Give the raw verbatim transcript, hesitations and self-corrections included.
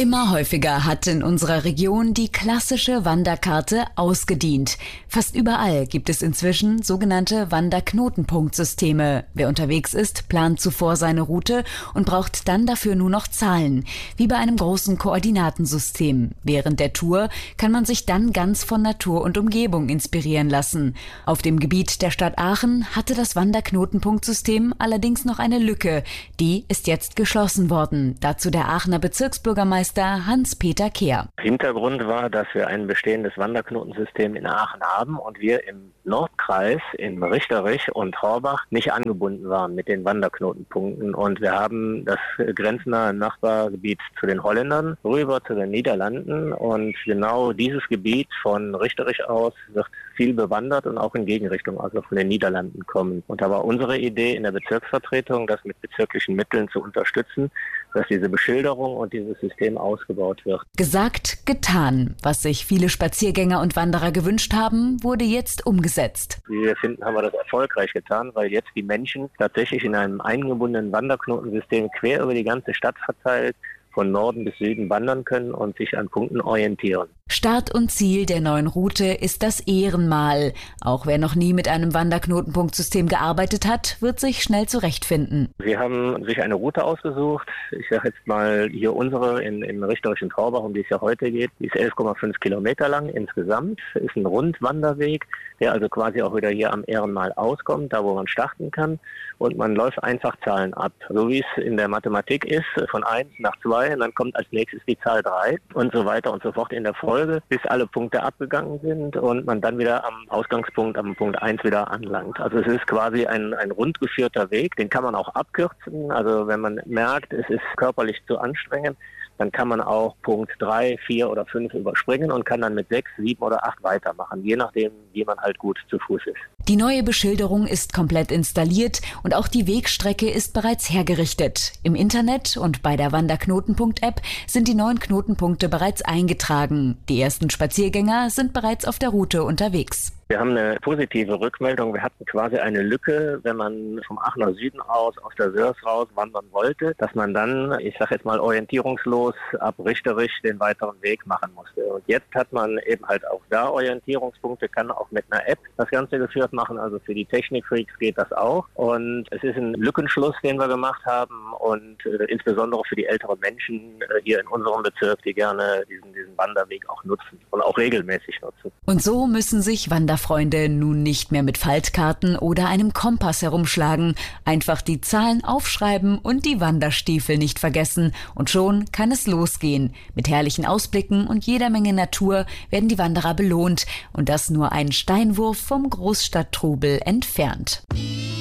Immer häufiger hat in unserer Region die klassische Wanderkarte ausgedient. Fast überall gibt es inzwischen sogenannte Wanderknotenpunktsysteme. Wer unterwegs ist, plant zuvor seine Route und braucht dann dafür nur noch Zahlen, wie bei einem großen Koordinatensystem. Während der Tour kann man sich dann ganz von Natur und Umgebung inspirieren lassen. Auf dem Gebiet der Stadt Aachen hatte das Wanderknotenpunktsystem allerdings noch eine Lücke. Die ist jetzt geschlossen worden. Dazu der Aachener Bezirksbürgermeister Hans-Peter Kehr. Hintergrund war, dass wir ein bestehendes Wanderknotensystem in Aachen haben und wir im Nordkreis in Richterich und Horbach nicht angebunden waren mit den Wanderknotenpunkten. Und wir haben das grenznahe Nachbargebiet zu den Holländern rüber zu den Niederlanden. Und genau dieses Gebiet von Richterich aus wird viel bewandert und auch in Gegenrichtung, also von den Niederlanden kommen. Und da war unsere Idee in der Bezirksvertretung, das mit bezirklichen Mitteln zu unterstützen, dass diese Beschilderung und dieses System ausgebaut wird. Gesagt, getan. Was sich viele Spaziergänger und Wanderer gewünscht haben, wurde jetzt umgesetzt. Wie wir finden, haben wir das erfolgreich getan, weil jetzt die Menschen tatsächlich in einem eingebundenen Wanderknotensystem quer über die ganze Stadt verteilt von Norden bis Süden wandern können und sich an Punkten orientieren. Start und Ziel der neuen Route ist das Ehrenmal. Auch wer noch nie mit einem Wanderknotenpunktsystem gearbeitet hat, wird sich schnell zurechtfinden. Sie haben sich eine Route ausgesucht. Ich sage jetzt mal hier unsere in, in Richterich und Horbach, um die es ja heute geht. Die ist elf Komma fünf Kilometer lang insgesamt. Ist ein Rundwanderweg, der also quasi auch wieder hier am Ehrenmal auskommt, da wo man starten kann. Und man läuft einfach Zahlen ab. So wie es in der Mathematik ist, von eins nach zwei, und dann kommt als nächstes die Zahl drei und so weiter und so fort in der Folge, bis alle Punkte abgegangen sind und man dann wieder am Ausgangspunkt, am Punkt eins wieder anlangt. Also es ist quasi ein, ein rundgeführter Weg, den kann man auch abkürzen. Also wenn man merkt, es ist körperlich zu anstrengend, dann kann man auch Punkt drei, vier oder fünf überspringen und kann dann mit sechs, sieben oder acht weitermachen, je nachdem, wie man halt gut zu Fuß ist. Die neue Beschilderung ist komplett installiert und auch die Wegstrecke ist bereits hergerichtet. Im Internet und bei der Wanderknotenpunkt-App sind die neuen Knotenpunkte bereits eingetragen. Die ersten Spaziergänger sind bereits auf der Route unterwegs. Wir haben eine positive Rückmeldung. Wir hatten quasi eine Lücke, wenn man vom Aachener Süden aus, aus der Sörs raus wandern wollte, dass man dann, ich sage jetzt mal orientierungslos ab Richterich den weiteren Weg machen musste. Und jetzt hat man eben halt auch da Orientierungspunkte, kann auch mit einer App das Ganze geführt machen. Also für die Technikfreaks geht das auch. Und es ist ein Lückenschluss, den wir gemacht haben und äh, insbesondere für die älteren Menschen äh, hier in unserem Bezirk, die gerne diesen, diesen Wanderweg auch nutzen und auch regelmäßig nutzen. Und so müssen sich Wanderfreunde nun nicht mehr mit Faltkarten oder einem Kompass herumschlagen. Einfach die Zahlen aufschreiben und die Wanderstiefel nicht vergessen. Und schon kann es losgehen. Mit herrlichen Ausblicken und jeder Menge Natur werden die Wanderer belohnt. Und das nur einen Steinwurf vom Großstadttrubel entfernt.